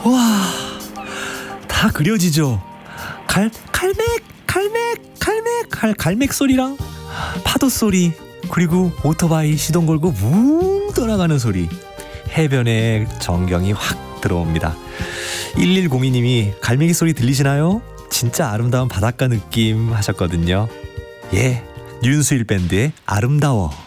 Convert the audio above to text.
와, 다 그려지죠. 갈맥 소리랑 파도 소리, 그리고 오토바이 시동 걸고 뭉 떠나가는 소리. 해변에 정경이 확 들어옵니다. 1102님이 갈매기 소리 들리시나요? 진짜 아름다운 바닷가 느낌 하셨거든요. 예, 윤수일 밴드의 아름다워.